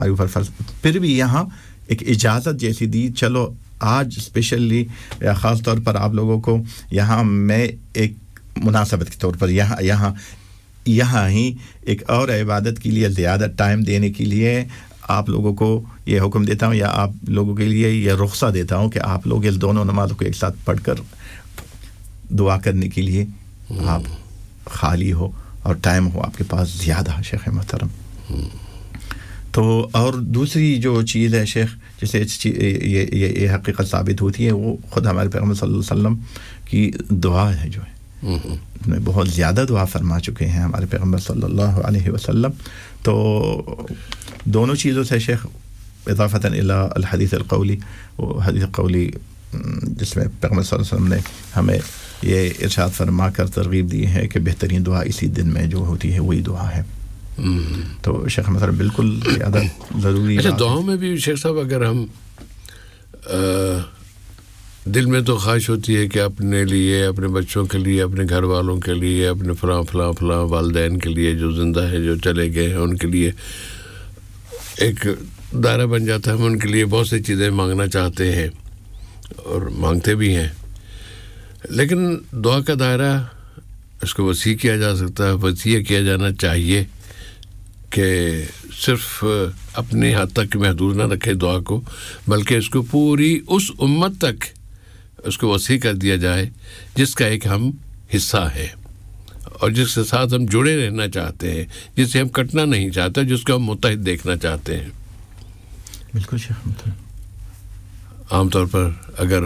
پھر بھی یہاں ایک اجازت جیسی دی. چلو آج اسپیشلی خاص طور پر آپ لوگوں کو یہاں میں ایک مناسبت کے طور پر یہاں ہی ایک اور عبادت کے لیے زیادہ ٹائم دینے کے لیے آپ لوگوں کو یہ حکم دیتا ہوں, یا آپ لوگوں کے لیے یہ رخصہ دیتا ہوں کہ آپ لوگ اس دونوں نمازوں کو ایک ساتھ پڑھ کر دعا کرنے کے لیے آپ خالی ہو اور ٹائم ہو آپ کے پاس زیادہ. شیخ محترم, تو اور دوسری جو چیز ہے شیخ, جسے یہ حقیقت ثابت ہوتی ہے, وہ خود ہمارے پیغمبر صلی اللہ علیہ وسلم کی دعا ہے جو ہے, میں بہت زیادہ دعا فرما چکے ہیں ہمارے پیغمبر صلی اللہ علیہ وسلم. تو دونوں چیزوں سے شیخ اضافۃً الی الحدیث القولی, وہ حدیث قولی جس میں پیغمبر صلی اللہ علیہ وسلم نے ہمیں یہ ارشاد فرما کر ترغیب دی ہے کہ بہترین دعا اسی دن میں جو ہوتی ہے وہی دعا ہے. تو شیخ مثلا بالکل زیادہ ضروری. اچھا, دعاؤں میں بھی شیخ صاحب اگر ہم دل میں تو خواہش ہوتی ہے کہ اپنے لیے, اپنے بچوں کے لیے, اپنے گھر والوں کے لیے, اپنے فلاں والدین کے لیے جو زندہ ہیں, جو چلے گئے ہیں, ان کے لیے ایک دائرہ بن جاتا ہے. ہم ان کے لیے بہت سی چیزیں مانگنا چاہتے ہیں اور مانگتے بھی ہیں, لیکن دعا کا دائرہ اس کو وسیع کیا جا سکتا ہے, وسیع کیا جانا چاہیے کہ صرف اپنے حد تک محدود نہ رکھے دعا کو, بلکہ اس کو پوری اس امت تک اس کو وسیع کر دیا جائے جس کا ایک ہم حصہ ہے اور جس کے ساتھ ہم جڑے رہنا چاہتے ہیں, جس سے ہم کٹنا نہیں چاہتے, جس کو ہم متحد دیکھنا چاہتے ہیں. بالکل شیخ. عام طور پر اگر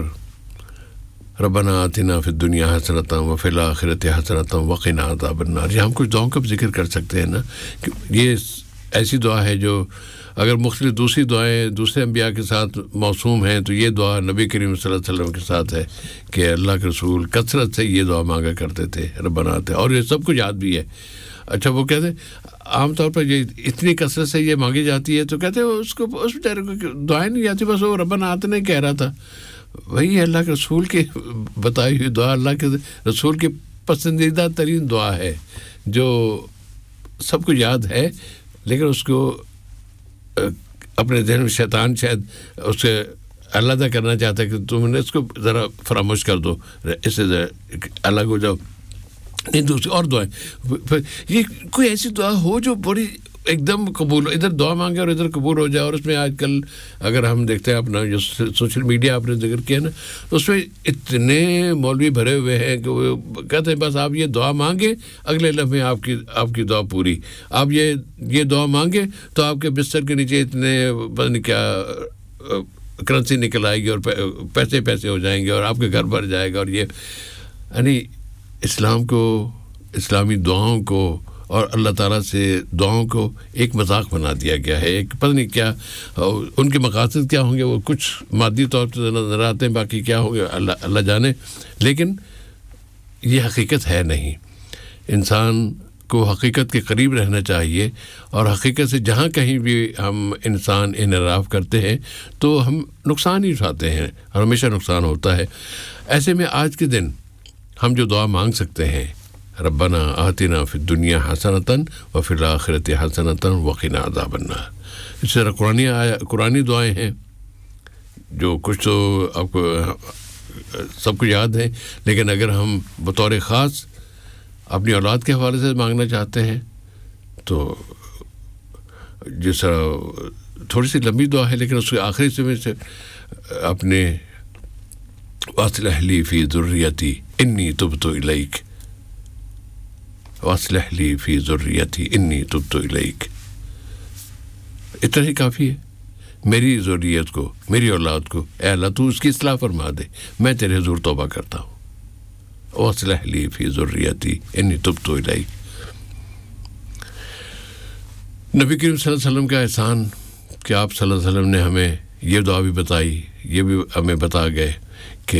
ربنا آتنا فی الدنیا حسنۃ وفی الآخرۃ حسنۃ وقنا عذاب النار, یہ ہم کچھ دعاؤں کا ذکر کر سکتے ہیں نا, کہ یہ ایسی دعا ہے جو اگر مختلف دوسری دعائیں دوسرے انبیاء کے ساتھ موسوم ہیں تو یہ دعا نبی کریم صلی اللہ علیہ وسلم کے ساتھ ہے کہ اللہ کے رسول کثرت سے یہ دعا مانگا کرتے تھے ربنا آتنا, اور یہ سب کچھ یاد بھی ہے. اچھا, وہ کہتے ہیں عام طور پر یہ اتنی کثرت سے یہ مانگی جاتی ہے تو کہتے ہیں اس کو اس بیچارے کو دعائیں نہیں جاتی, بس وہ ربنا آتنا کہہ رہا تھا. وہی اللہ کے رسول کی بتائی ہوئی دعا, اللہ کے رسول کی پسندیدہ ترین دعا ہے جو سب کو یاد ہے, لیکن اس کو اپنے ذہن میں شیطان شاید اس سے علیحدہ کرنا چاہتا ہے کہ تم نے اس کو ذرا فراموش کر دو, اس سے الگ ہو جاؤ. نہیں, دوسری اور دعائیں, یہ کوئی ایسی دعا ہو جو بڑی ایک دم قبول, ادھر دعا مانگے اور ادھر قبول ہو جائے. اور اس میں آج کل اگر ہم دیکھتے ہیں اپنا جو سوشل میڈیا آپ نے ذکر کیا نا, اس میں اتنے مولوی بھرے ہوئے ہیں کہ وہ کہتے ہیں بس آپ یہ دعا مانگے اگلے لمحے آپ کی دعا پوری, آپ یہ دعا مانگے تو آپ کے بستر کے نیچے اتنے پتہ نہیں کیا کرنسی نکل آئے گی اور پیسے ہو جائیں گے اور آپ کے گھر بھر جائے گا. اور یہ یعنی اسلام کو, اسلامی دعاؤں کو اور اللہ تعالیٰ سے دعاؤں کو ایک مذاق بنا دیا گیا ہے. ایک پتہ نہیں کیا ان کے مقاصد کیا ہوں گے, وہ کچھ مادی طور پہ نظر آتے ہیں, باقی کیا ہوں گے اللہ جانے, لیکن یہ حقیقت ہے نہیں. انسان کو حقیقت کے قریب رہنا چاہیے, اور حقیقت سے جہاں کہیں بھی ہم انسان انحراف کرتے ہیں تو ہم نقصان ہی اٹھاتے ہیں اور ہمیشہ نقصان ہوتا ہے. ایسے میں آج کے دن ہم جو دعا مانگ سکتے ہیں, ربنا آتنا فی الدنیا حسنۃ وفی الآخرۃ حسنۃ وقنا عذاب النار, اس طرح قرآنی دعائیں ہیں جو کچھ تو آپ کو سب کو یاد ہیں, لیکن اگر ہم بطور خاص اپنی اولاد کے حوالے سے مانگنا چاہتے ہیں تو جس طرح تھوڑی سی لمبی دعا ہے, لیکن اس کے آخری سے میں سے اپنے واصلح لی فی ذریتی انی تبت الیک, واصلح لی فی ذریتی انی تبت الیک, اتنا ہی کافی ہے. میری ذریت کو, میری اولاد کو اے اللہ تو اس کی اصلاح فرما دے, میں تیرے حضور توبہ کرتا ہوں. واصلح لی فی ذریتی انی تبت الیک. نبی کریم صلی اللہ علیہ وسلم کا احسان کہ آپ صلی اللہ علیہ وسلم نے ہمیں یہ دعا بھی بتائی, یہ بھی ہمیں بتا گئے کہ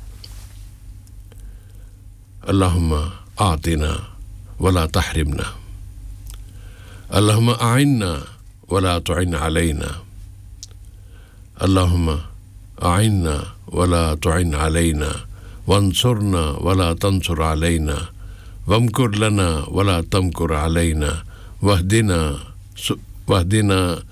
اللہم آتنا ولا تحرمنا, اللہم اعنا ولا تعن علینا, اللہم اعنا ولا تعن علینا, وانصرنا ولا تنصر علینا, وامکر لنا ولا تمکر علینا, واہدنا